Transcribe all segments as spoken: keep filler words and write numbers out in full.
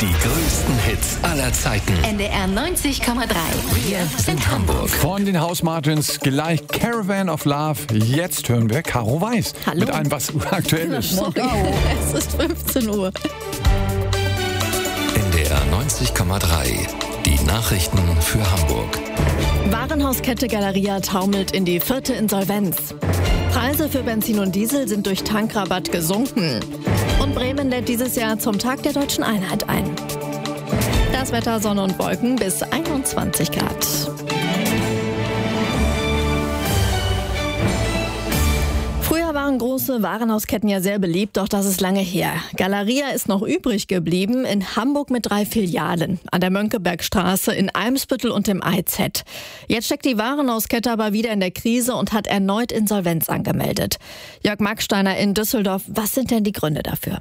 Die größten Hits aller Zeiten. N D R neunzig Komma drei. Wir sind Hamburg. Von den House Martins gleich Caravan of Love. Jetzt hören wir Caro Weiß. Hallo. Mit einem, was aktuell ist. Sorry. Es ist fünfzehn Uhr. N D R neunzig Komma drei. Die Nachrichten für Hamburg. Warenhauskette Galeria taumelt in die vierte Insolvenz. Preise für Benzin und Diesel sind durch Tankrabatt gesunken. Und Bremen lädt dieses Jahr zum Tag der Deutschen Einheit ein. Das Wetter, Sonne und Wolken bis einundzwanzig Grad. Früher waren große Warenhausketten ja sehr beliebt, doch das ist lange her. Galeria ist noch übrig geblieben, in Hamburg mit drei Filialen. An der Mönckebergstraße, in Eimsbüttel und im I Z. Jetzt steckt die Warenhauskette aber wieder in der Krise und hat erneut Insolvenz angemeldet. Jörg Magsteiner in Düsseldorf, was sind denn die Gründe dafür?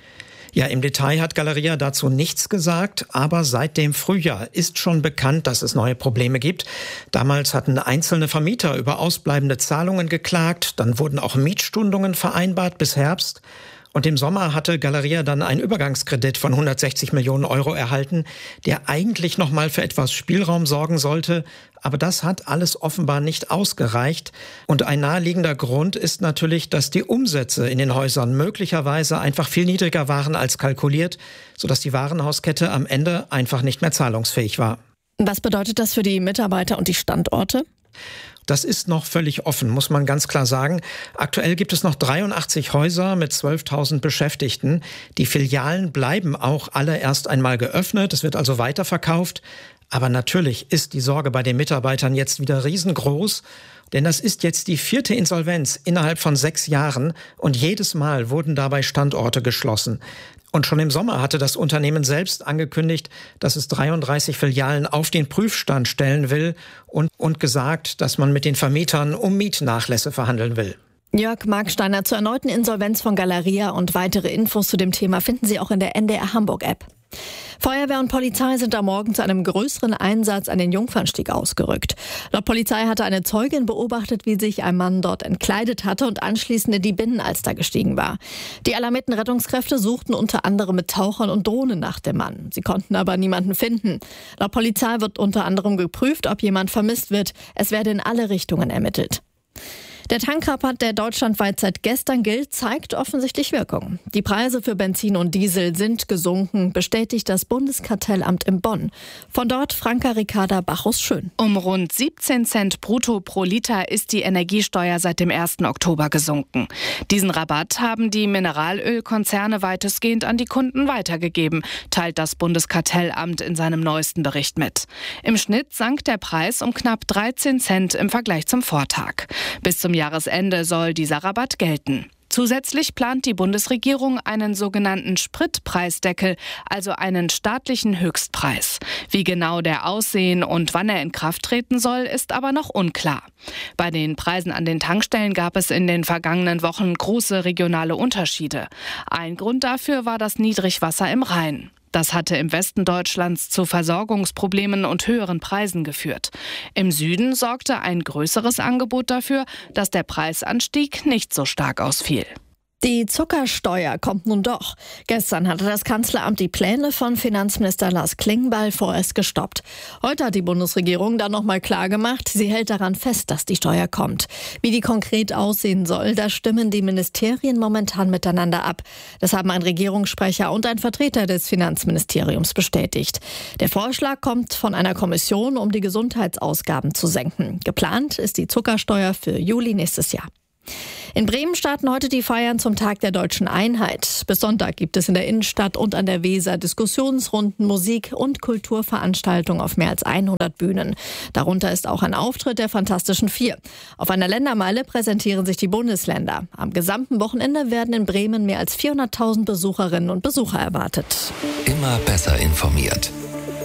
Ja, im Detail hat Galeria dazu nichts gesagt, aber seit dem Frühjahr ist schon bekannt, dass es neue Probleme gibt. Damals hatten einzelne Vermieter über ausbleibende Zahlungen geklagt, dann wurden auch Mietstundungen vereinbart bis Herbst. Und im Sommer hatte Galeria dann einen Übergangskredit von hundertsechzig Millionen Euro erhalten, der eigentlich noch mal für etwas Spielraum sorgen sollte. Aber das hat alles offenbar nicht ausgereicht. Und ein naheliegender Grund ist natürlich, dass die Umsätze in den Häusern möglicherweise einfach viel niedriger waren als kalkuliert, sodass die Warenhauskette am Ende einfach nicht mehr zahlungsfähig war. Was bedeutet das für die Mitarbeiter und die Standorte? Das ist noch völlig offen, muss man ganz klar sagen. Aktuell gibt es noch dreiundachtzig Häuser mit zwölftausend Beschäftigten. Die Filialen bleiben auch alle erst einmal geöffnet. Es wird also weiterverkauft. Aber natürlich ist die Sorge bei den Mitarbeitern jetzt wieder riesengroß. Denn das ist jetzt die vierte Insolvenz innerhalb von sechs Jahren. Und jedes Mal wurden dabei Standorte geschlossen. Und schon im Sommer hatte das Unternehmen selbst angekündigt, dass es dreiunddreißig Filialen auf den Prüfstand stellen will und, und gesagt, dass man mit den Vermietern um Mietnachlässe verhandeln will. Jörg Magsteiner zur erneuten Insolvenz von Galeria und weitere Infos zu dem Thema finden Sie auch in der N D R Hamburg App. Feuerwehr und Polizei sind am Morgen zu einem größeren Einsatz an den Jungfernstieg ausgerückt. Laut Polizei hatte eine Zeugin beobachtet, wie sich ein Mann dort entkleidet hatte und anschließend in die Binnenalster gestiegen war. Die alarmierten Rettungskräfte suchten unter anderem mit Tauchern und Drohnen nach dem Mann. Sie konnten aber niemanden finden. Laut Polizei wird unter anderem geprüft, ob jemand vermisst wird. Es werde in alle Richtungen ermittelt. Der Tankrabatt, der deutschlandweit seit gestern gilt, zeigt offensichtlich Wirkung. Die Preise für Benzin und Diesel sind gesunken, bestätigt das Bundeskartellamt in Bonn. Von dort Franka Ricarda Bachus-Schön. Um rund siebzehn Cent brutto pro Liter ist die Energiesteuer seit dem ersten Oktober gesunken. Diesen Rabatt haben die Mineralölkonzerne weitestgehend an die Kunden weitergegeben, teilt das Bundeskartellamt in seinem neuesten Bericht mit. Im Schnitt sank der Preis um knapp dreizehn Cent im Vergleich zum Vortag. Bis zum Jahresende soll dieser Rabatt gelten. Zusätzlich plant die Bundesregierung einen sogenannten Spritpreisdeckel, also einen staatlichen Höchstpreis. Wie genau der aussehen und wann er in Kraft treten soll, ist aber noch unklar. Bei den Preisen an den Tankstellen gab es in den vergangenen Wochen große regionale Unterschiede. Ein Grund dafür war das Niedrigwasser im Rhein. Das hatte im Westen Deutschlands zu Versorgungsproblemen und höheren Preisen geführt. Im Süden sorgte ein größeres Angebot dafür, dass der Preisanstieg nicht so stark ausfiel. Die Zuckersteuer kommt nun doch. Gestern hatte das Kanzleramt die Pläne von Finanzminister Lars Klingbeil vorerst gestoppt. Heute hat die Bundesregierung dann nochmal klargemacht, sie hält daran fest, dass die Steuer kommt. Wie die konkret aussehen soll, da stimmen die Ministerien momentan miteinander ab. Das haben ein Regierungssprecher und ein Vertreter des Finanzministeriums bestätigt. Der Vorschlag kommt von einer Kommission, um die Gesundheitsausgaben zu senken. Geplant ist die Zuckersteuer für Juli nächstes Jahr. In Bremen starten heute die Feiern zum Tag der Deutschen Einheit. Bis Sonntag gibt es in der Innenstadt und an der Weser Diskussionsrunden, Musik- und Kulturveranstaltungen auf mehr als hundert Bühnen. Darunter ist auch ein Auftritt der Fantastischen Vier. Auf einer Ländermeile präsentieren sich die Bundesländer. Am gesamten Wochenende werden in Bremen mehr als vierhunderttausend Besucherinnen und Besucher erwartet. Immer besser informiert.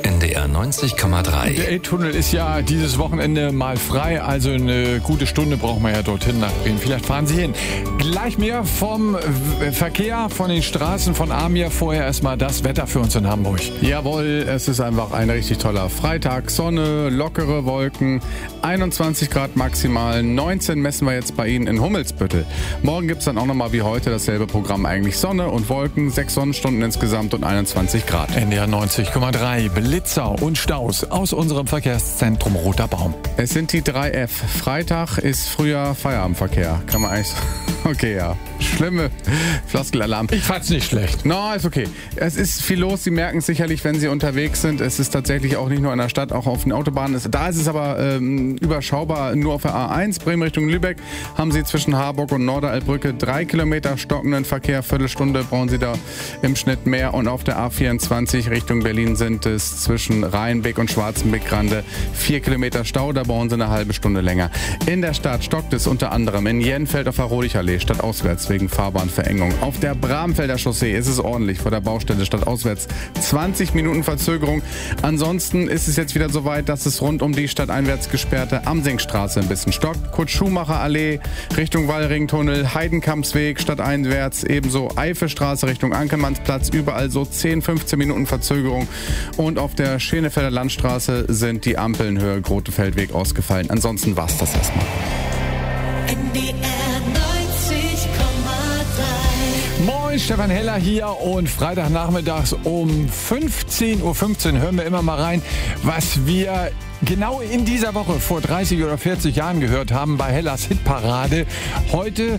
N D R neunzig Komma drei. Der Elbtunnel ist ja dieses Wochenende mal frei, also eine gute Stunde brauchen wir ja dorthin nach Bremen. Vielleicht fahren Sie hin. Gleich mehr vom Verkehr, von den Straßen von Amir. Vorher erstmal das Wetter für uns in Hamburg. Jawohl, es ist einfach ein richtig toller Freitag. Sonne, lockere Wolken, einundzwanzig Grad maximal, neunzehn messen wir jetzt bei Ihnen in Hummelsbüttel. Morgen gibt es dann auch nochmal wie heute dasselbe Programm, eigentlich Sonne und Wolken, sechs Sonnenstunden insgesamt und einundzwanzig Grad. N D R neunzig Komma drei, Blitzer und Staus aus unserem Verkehrszentrum Roter Baum. Es sind die drei F. Freitag ist früher Feierabendverkehr. Kann man eigentlich sagen. Okay, ja. Schlimme Floskelalarm. Ich fand's nicht schlecht. No, ist okay. Es ist viel los. Sie merken es sicherlich, wenn Sie unterwegs sind. Es ist tatsächlich auch nicht nur in der Stadt, auch auf den Autobahnen. Da ist es aber ähm, überschaubar. Nur auf der A eins, Bremen Richtung Lübeck, haben Sie zwischen Harburg und Norderaltbrücke drei Kilometer stockenden Verkehr. Viertelstunde brauchen Sie da im Schnitt mehr. Und auf der A vierundzwanzig Richtung Berlin sind es zwischen Rheinbeck und Schwarzenbeck-Grande vier Kilometer Stau. Da brauchen Sie eine halbe Stunde länger. In der Stadt stockt es unter anderem in Jenfeld auf der Rodicherallee stadtauswärts wegen Fahrbahnverengung. Auf der Bramfelder Chaussee ist es ordentlich vor der Baustelle stadtauswärts. zwanzig Minuten Verzögerung. Ansonsten ist es jetzt wieder soweit, dass es rund um die stadteinwärts gesperrte Amsingstraße ein bisschen stockt. Kurt-Schumacher-Allee Richtung Wallringtunnel, Heidenkampsweg stadteinwärts, ebenso Eifelstraße Richtung Ankelmannsplatz. Überall so zehn, fünfzehn Minuten Verzögerung. Und auf der Schenefelder Landstraße sind die Ampeln Höhe Grotefeldweg ausgefallen. Ansonsten war's das erstmal. N D R neunzig Komma drei. Moin, Stefan Heller hier und Freitagnachmittags um fünfzehn Uhr fünfzehn hören wir immer mal rein, was wir genau in dieser Woche vor dreißig oder vierzig Jahren gehört haben bei Hellers Hitparade. Heute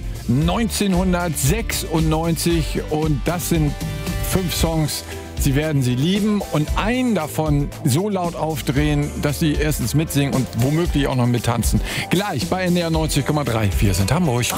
neunzehnhundertsechsundneunzig und das sind fünf Songs. Sie werden sie lieben und einen davon so laut aufdrehen, dass sie erstens mitsingen und womöglich auch noch mittanzen. Gleich bei N D R neunzig Komma drei. Wir sind Hamburg.